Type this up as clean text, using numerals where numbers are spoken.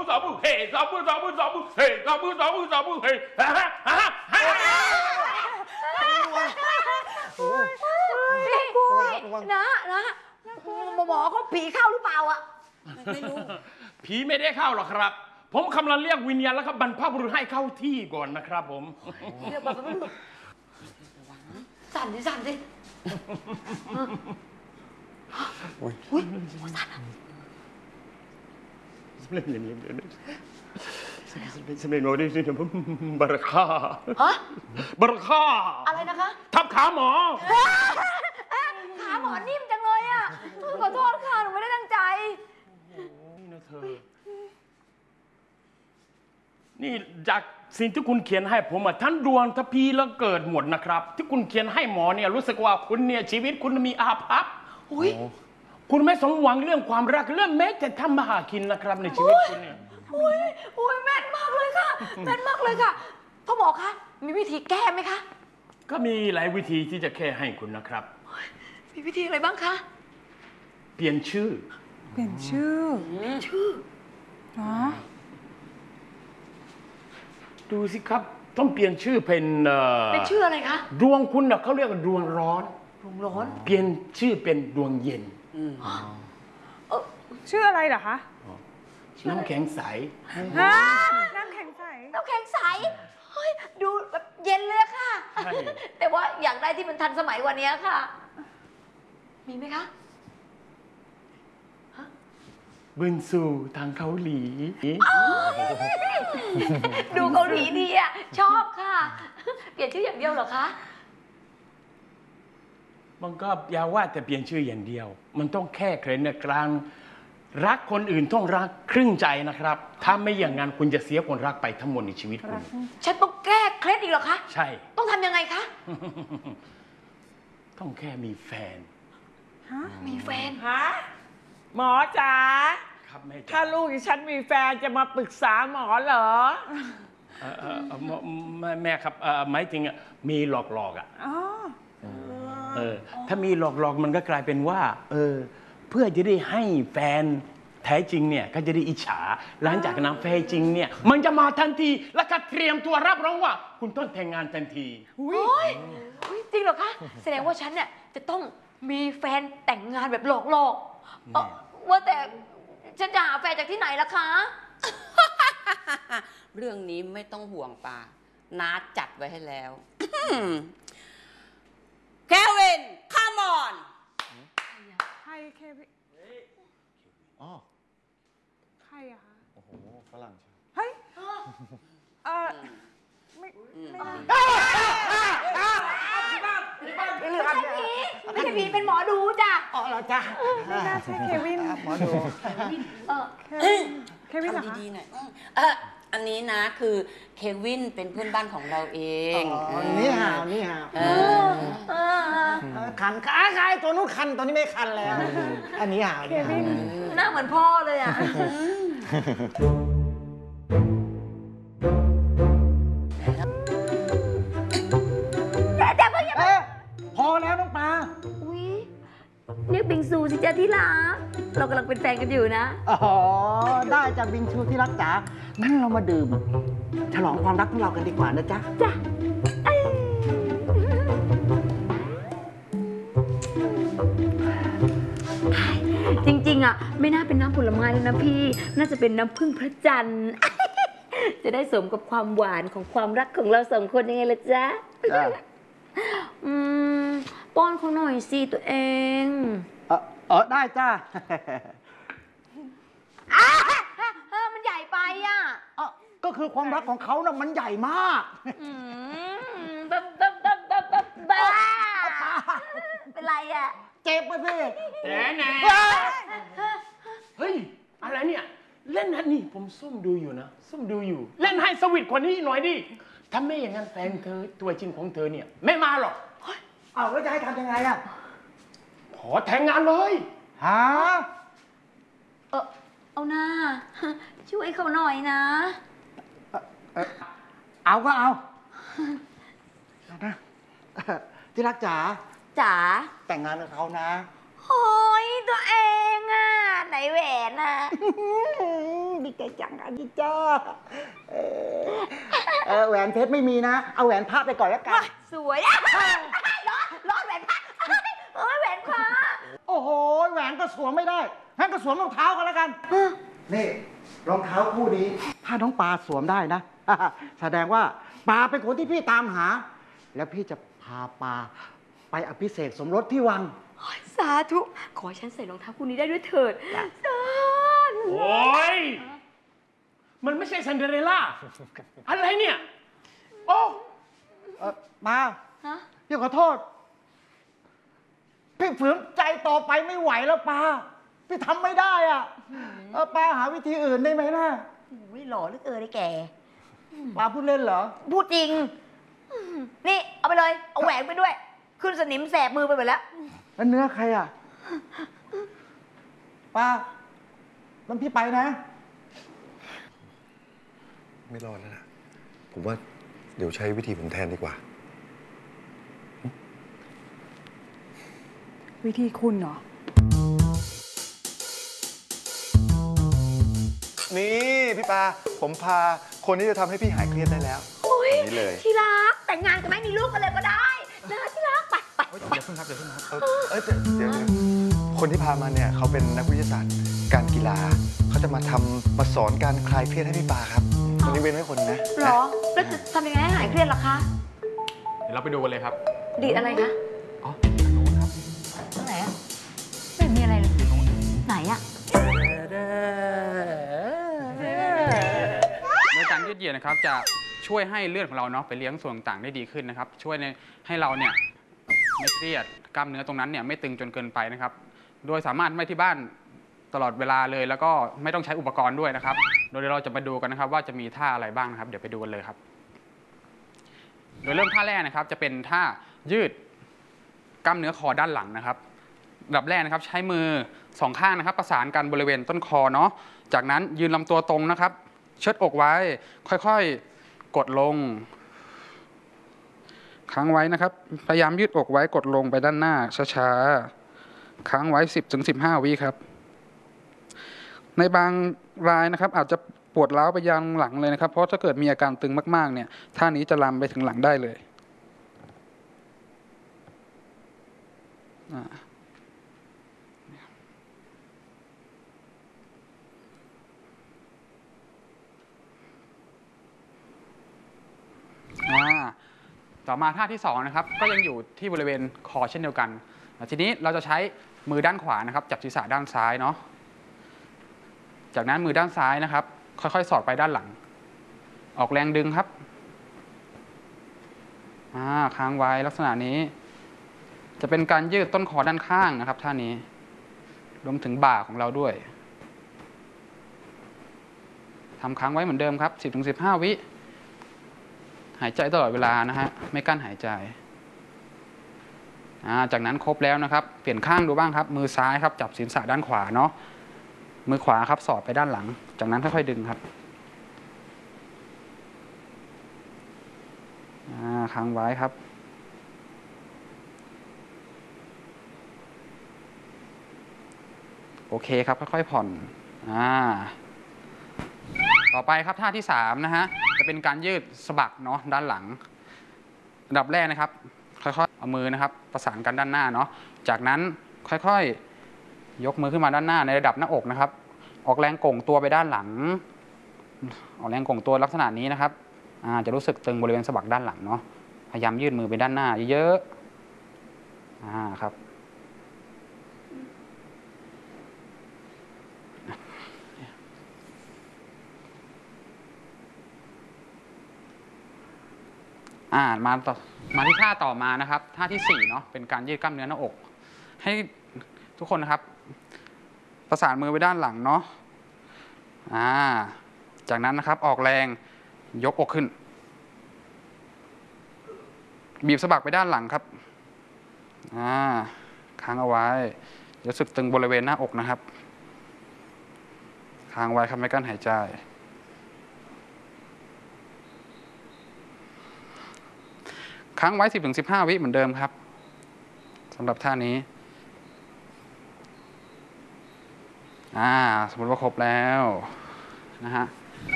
sabu hey sabu sabu sabu hey sabu sabu sabu hey นะหมอเขาผีเข้าหรือเปล่าอะไม่รู้ผีไม่ได้เข้าหรอกครับผมกำลังเรียกวิญญาณแล้วครับบรรพบุรุษให้เข้าที่ก่อนนะครับผมเรียกบรรพบุรุษสั่นดิสั่นดิอุ้ยสั่น Sebenarnya mau di sini berkah ฮะ berkah อะไรนะคะทับขาหมอขาหมอนิ่มจังเลยอ่ะขอโทษค่ะหนูไม่ได้ตั้งใจนี่นะเธอนี่จากสิ่งที่คุณเขียนให้ผมท่านดวงทพีแล้วเกิดหมดนะครับที่คุณเขียนให้หมอเนี่ยรู้สึกว่าคุณเนี่ยชีวิตคุณมีอาภัพคุณไม่สมหวังเรื่องความรักเรื่องแม้แต่ทำมาหากินนะครับในชีวิตคุณเนี่ยอุ้ยแม่นมากเลยค่ะแม่นมากเลยค่ะพ่อหมอคะมีวิธีแก้ไหมคะก็มีหลายวิธีที่จะแก้ให้คุณนะครับมีวิธีอะไรบ้างคะเปลี่ยนชื่อดูสิครับต้องเปลี่ยนชื่อเป็นชื่ออะไรคะดวงคุณน่ะเขาเรียกว่าดวงร้อนเปลี่ยนชื่อเป็นดวงเย็นชื่ออะไรเหรอคะน้ำแข็งใสน้ำแข็งใสเฮ้ยดูแบบเย็นเลยค่ะแต่ว่าอยากได้ที่มันทันสมัยกว่านี้ค่ะมีไหมคะบินสู่ทางเกาหลีดูเกาหลีดีอ่ะชอบค่ะเปลี่ยนชื่ออย่างเดียวเหรอคะมันก็อย่าว่าแต่เปลี่ยนชื่ออย่างเดียวมันต้องแค่เคล็ดในกลางรักคนอื่นต้องรักครึ่งใจนะครับถ้าไม่อย่างนั้นคุณจะเสียคนรักไปทั้งหมดในชีวิตคุณฉันต้องแก้เคล็ดอีกเหรอคะใช่ต้องทำยังไงคะต้องแค่มีแฟนมีแฟนหมอจ๋าครับแม่ถ้าลูกดิฉันมีแฟนจะมาปรึกษาหมอเหรอแม่ครับหมายถึงมีหลอกอ่ะถ้ามีหลอกมันก็กลายเป็นว่าเพื่อจะได้ให้แฟนแท้จริงเนี่ยก็จะได้อิจฉาหลังจากนั้นแฟนจริงเนี่ยมันจะมาทันทีแล้วก็เตรียมตัวรับรองว่าคุณต้องแต่งงานทันทีจริงเหรอคะแสดงว่าฉันเนี่ยจะต้องมีแฟนแต่งงานแบบหลอกว่าแต่ฉันจะหาแฟนจากที่ไหนล่ะคะเรื่องนี้ไม่ต้องห่วงป่าน้าจัดไว้ให้แล้วเควิน come on ใครเควินใครอะคะโอ้โหฝรั่งเฮ้ยไม่ใช่ผีเป็นหมอดูจ้ะเหรอจ้ะไม่น่าใช่เควินหมอดูเควินทำดีๆหน่อยอันนี้นะคือเควินเป็นเพื่อนบ้านของเราเองนี่หาวคันใครตัวนู้นคันตัวนี้ไม่คันแล้วอันนี้หาวเควินหน้าเหมือนพ่อเลยอ่ะพอแล้วน้องปลาเรียกบิงซูสิจ๊ะที่รักเรากำลังเป็นแฟนกันอยู่นะอ๋อได้จากบิงซูที่รักจ๋างั้นเรามาดื่มฉลองความรักของเรากันดีกว่านะจ๊ะจริงๆอ่ะไม่น่าเป็นน้ำผลไม้เลยนะพี่น่าจะเป็นน้ำผึ้งพระจันทร์จะได้สมกับความหวานของความรักของเราสองคนยังไงล่ะจ๊ะป้อนเขาหน่อยสิตัวเองได้จ้ามันใหญ่ไปอ่ะก็คือความรักของเขาน่ะมันใหญ่มากบ้าเป็นไรอ่ะเจ็บไปสิแหนเฮ้ยอะไรเนี่ยเล่นนะนี่ผมซุ่มดูอยู่เล่นให้สวิตกว่านี้หน่อยดิถ้าไม่อย่างนั้นแฟนเธอตัวจริงของเธอเนี่ยไม่มาหรอกแล้วจะให้ทำยังไงอ่ะขอแต่งงานเลยเอาหน้าช่วยเขาหน่อยนะเอาก็เอานะที่รักจ๋าแต่งงานกับเขานะโอ้ยตัวเองอ่ะไหนแหวนอ่ะดีใจจังอันนี้จ้าแหวนเพชรไม่มีนะ เอาแหวนพระไปก่อนแล้วกันสวยอ่ะร้อนแหวนพระเอ้ยแหวนพระโอ้โห แหวนก็สวมไม่ได้งั้นก็สวมรองเท้ากันแล้วกัน นี่รองเท้าคู่นี้ ถ้าน้องปลาสวมได้นะ แสดงว่าปลาเป็นคนที่พี่ตามหา แล้วพี่จะพาปลาไปอภิเษกสมรสที่วังสาธุ ขอให้ฉันใส่รองเท้าคู่นี้ได้ด้วยเถิดสาธุโอ้ย มันไม่ใช่ซันเดอเรลล่า อะไรเนี่ย โอ้มาฮะพี่ขอโทษ พี่ฝืนใจต่อไปไม่ไหวแล้วปลาพี่ทำไม่ได้อ่ะปลาหาวิธีอื่นได้ไหมล่ะโอ้ยหล่อเหลือเกินไอ้แกปลาพูดเล่นเหรอพูดจริง นี่ เอาไปเลย เอาแหวนไปด้วย ขึ้นสนิมแสบมือไปหมดแล้วแล้วเนื้อใครอ่ะป้าแล้วพี่ไปนะไม่รอดแล้วนะ ผมว่าเดี๋ยวใช้วิธีผมแทนดีกว่าวิธีคุณเหรอนี่พี่ปาผมพาคนที่จะทำให้พี่หายเครียดได้แล้วโอ้ยนี่เลยที่รัก แต่งงานกันไหมมีลูกกันเลยก็ได้นะที่รัก ไปไปเดี๋ยวเพิ่งครับเดี๋ยวเดี๋ยวคนที่พามาเนี่ยเขาเป็นนักวิทยาศาสตร์การกีฬาเขาจะมาสอนการคลายเครียดให้พี่ปาครับวันนี้เว้นไว้คนนะเหรอ แล้วจะทำยังไงให้หายเครียดล่ะคะเดี๋ยวเราไปดูกันเลยครับดีดอะไรคะอ๋อทางโน้นครับตรงไหนอะไม่มีอะไรเลยไหนอะโดยการยืดเหยียดนะครับจะช่วยให้เลือดของเราเนาะไปเลี้ยงส่วนต่างๆได้ดีขึ้นนะครับ ช่วยให้เราเนี่ยไม่เครียดกล้ามเนื้อตรงนั้นเนี่ยไม่ตึงจนเกินไปนะครับ โดยสามารถไม่ที่บ้านตลอดเวลาเลยแล้วก็ไม่ต้องใช้อุปกรณ์ด้วยนะครับ โดยเราจะมาดูกันนะครับว่าจะมีท่าอะไรบ้างนะครับ เดี๋ยวไปดูกันเลยครับ โดยเริ่มท่าแรกนะครับจะเป็นท่ายืดกล้ามเนื้อคอด้านหลังนะครับอันดับแรกนะครับใช้มือสองข้างนะครับประสานกันบริเวณต้นคอเนาะจากนั้นยืนลำตัวตรงนะครับเชิดอกไว้ค่อยๆกดลงค้างไว้นะครับพยายามยืดอกไว้กดลงไปด้านหน้าช้าๆค้างไว้ 10-15 วิครับในบางรายนะครับอาจจะปวดร้าวไปยังหลังเลยนะครับเพราะถ้าเกิดมีอาการตึงมากๆเนี่ยท่านี้จะลามไปถึงหลังได้เลยต่อมาท่าที่2นะครับก็ยังอยู่ที่บริเวณคอเช่นเดียวกันทีนี้เราจะใช้มือด้านขวานะครับจับศีรษะด้านซ้ายเนาะจากนั้นมือด้านซ้ายนะครับค่อยๆสอดไปด้านหลังออกแรงดึงครับค้างไว้ลักษณะนี้จะเป็นการยืดต้นคอด้านข้างนะครับท่านี้รวมถึงบ่าของเราด้วยทำค้างไว้เหมือนเดิมครับ 10-15 วิหายใจตลอดเวลานะฮะไม่กั้นหายใจจากนั้นครบแล้วนะครับเปลี่ยนข้างดูบ้างครับมือซ้ายครับจับศีรษะด้านขวาเนาะมือขวาครับสอดไปด้านหลังจากนั้นค่อยๆดึงครับค้างไว้ครับโอเคครับค่อยๆผ่อนต่อไปครับท่าที่3นะฮะจะเป็นการยืดสะบักเนาะด้านหลังอันดับแรกนะครับค่อยๆเอามือนะครับประสานกันด้านหน้าเนาะจากนั้นค่อยๆยกมือขึ้นมาด้านหน้าในระดับหน้าอกนะครับออกแรงโก่งตัวไปด้านหลังออกแรงโก่งตัวลักษณะนี้นะครับจะรู้สึกตึงบริเวณสะบักด้านหลังเนาะพยายามยืดมือไปด้านหน้าเยอะๆครับมาที่ท่าต่อมานะครับท่าที่4เนาะเป็นการยืดกล้ามเนื้อหน้าอกให้ทุกคนนะครับประสานมือไปด้านหลังเนาะจากนั้นนะครับออกแรงยกอกขึ้นบีบสะบักไปด้านหลังครับค้างเอาไว้รู้สึกตึงบริเวณหน้าอกนะครับค้างไว้ครับไม่กั้นหายใจค้างไว้ 10-15 วิเหมือนเดิมครับสำหรับท่านี้สมมติว่าครบแล้วนะฮะ